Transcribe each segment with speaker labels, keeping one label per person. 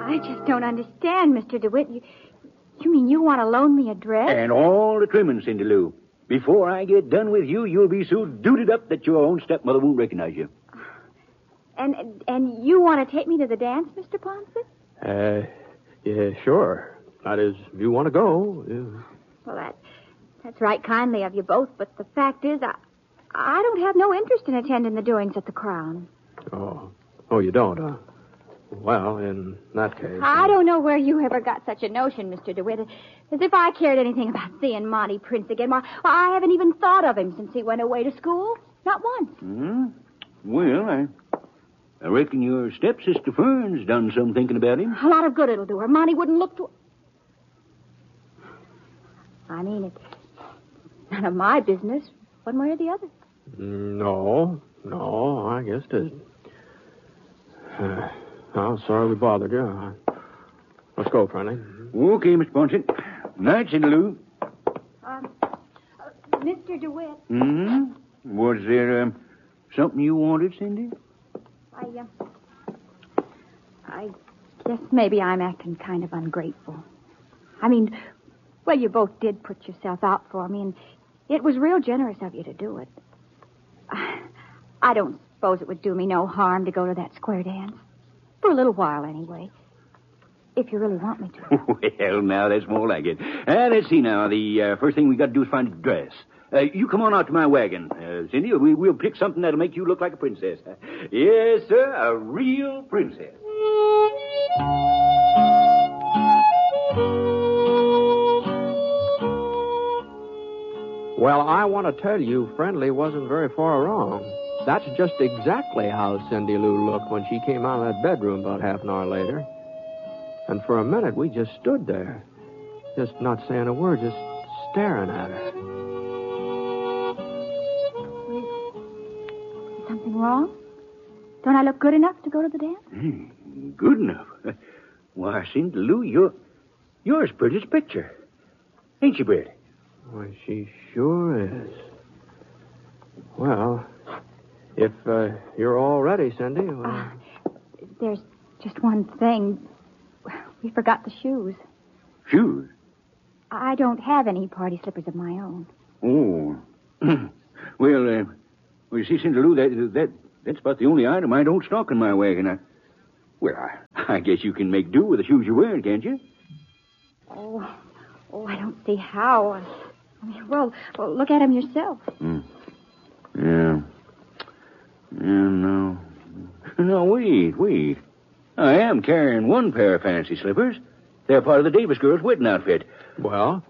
Speaker 1: I just don't understand, Mr. DeWitt. You mean you want to loan me a dress?
Speaker 2: And all the trimmings, Cindy Lou. Before I get done with you, you'll be so dooted up that your own stepmother won't recognize you.
Speaker 1: And you want to take me to the dance, Mr. Ponset?
Speaker 3: Yeah, sure. That is, if you want to go. Yeah.
Speaker 1: Well, that's right kindly of you both, but the fact is, I don't have no interest in attending the doings at the Crown.
Speaker 3: Oh, you don't, huh? Well, in that case...
Speaker 1: I don't know where you ever got such a notion, Mr. DeWitt. As if I cared anything about seeing Monty Prince again. Why, I haven't even thought of him since he went away to school. Not once.
Speaker 2: Well, I reckon your stepsister Fern's done some thinking about him.
Speaker 1: A lot of good it'll do her. Monty wouldn't look to... I mean, it's none of my business, one way or the other.
Speaker 3: No, I guess it isn't. I'm sorry we bothered you. Let's go, friendly.
Speaker 2: Okay, Mr. Ponset. Night, Cindy Lou.
Speaker 1: Mr. DeWitt.
Speaker 2: Was there something you wanted, Cindy?
Speaker 1: I guess maybe I'm acting kind of ungrateful. I mean, well, you both did put yourself out for me, and it was real generous of you to do it. I don't suppose it would do me no harm to go to that square dance. For a little while, anyway. If you really want me to.
Speaker 2: Well, now, that's more like it. Let's see now. The first thing we got to do is find a dress. You come on out to my wagon, Cindy. We'll pick something that'll make you look like a princess. Yes, sir, a real princess.
Speaker 3: Well, I want to tell you, Friendly wasn't very far wrong. That's just exactly how Cindy Lou looked when she came out of that bedroom about half an hour later. And for a minute, we just stood there, just not saying a word, just staring at her.
Speaker 1: Is something wrong? Don't I look good enough to go to the dance?
Speaker 2: Good enough? Why, Cindy Lou, you're as pretty as a picture. Ain't she, Brett?
Speaker 3: Why, she sure is. Well, if you're all ready, Cindy. Well...
Speaker 1: There's just one thing. We forgot the shoes.
Speaker 2: Shoes?
Speaker 1: I don't have any party slippers of my own.
Speaker 2: Oh. Well, you see, Cindy Lou, that's about the only item I don't stock in my wagon. I guess you can make do with the shoes you're wearing, can't you?
Speaker 1: Oh, I don't see how. I mean, well, look at them yourself.
Speaker 2: Yeah, no. No, wait. I am carrying one pair of fancy slippers. They're part of the Davis girls' wedding outfit.
Speaker 3: Well?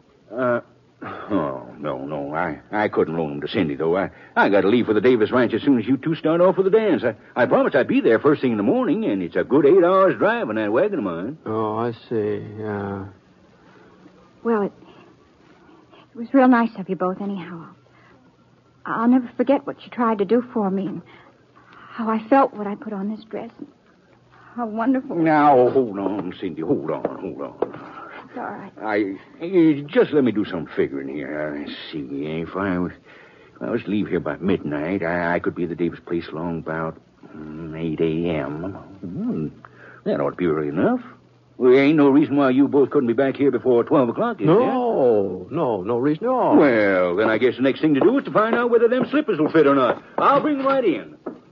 Speaker 2: No. I couldn't loan them to Cindy, though. I got to leave for the Davis ranch as soon as you two start off for the dance. I promised I'd be there first thing in the morning, and it's a good 8 hours drive in that wagon of mine.
Speaker 3: Oh, I see, yeah.
Speaker 1: Well, it was real nice of you both, anyhow. I'll never forget what you tried to do for me and how I felt when I put on this dress. How wonderful.
Speaker 2: Now, hold on, Cindy. Hold on.
Speaker 1: It's all right.
Speaker 2: Just let me do some figuring here. Let's see. If I was to leave here by midnight, I could be at the Davis place along about 8 a.m. That ought to be early enough. Well, there ain't no reason why you both couldn't be back here before 12 o'clock, is there?
Speaker 3: No reason at all.
Speaker 2: Well, then I guess the next thing to do is to find out whether them slippers will fit or not. I'll bring them right in.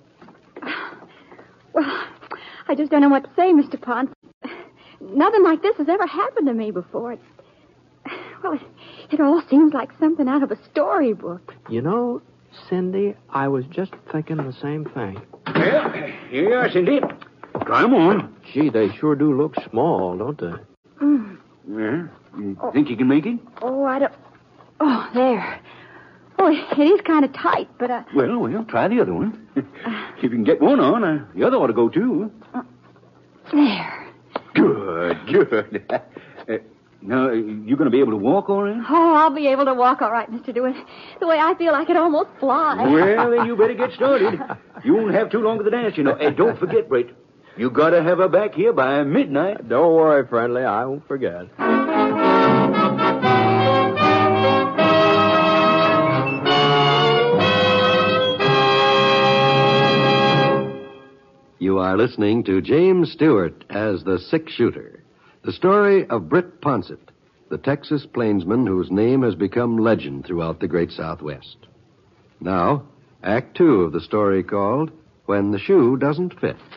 Speaker 1: Well, I just don't know what to say, Mr. Ponce. Nothing like this has ever happened to me before. It all seems like something out of a storybook.
Speaker 3: You know, Cindy, I was just thinking the same thing.
Speaker 2: Well, here you are, Cindy. Try 'em on.
Speaker 3: Gee, they sure do look small, don't they?
Speaker 2: Yeah? You think you can make it?
Speaker 1: I don't... Oh, there. Oh, it is kind of tight, but...
Speaker 2: Well, try the other one. If you can get one on, the other ought to go, too.
Speaker 1: There.
Speaker 2: Good. Now, you going to be able to walk all right?
Speaker 1: Oh, I'll be able to walk all right, Mr. DeWitt. The way I feel I could almost fly.
Speaker 2: Well, then you better get started. You won't have too long to the dance, you know. And don't forget, Brett, you got to have her back here by midnight.
Speaker 3: Don't worry, Friendly. I won't forget.
Speaker 4: You are listening to James Stewart as the Six-Shooter, the story of Britt Ponsett, the Texas plainsman whose name has become legend throughout the great Southwest. Now, Act 2 of the story called When the Shoe Doesn't Fit.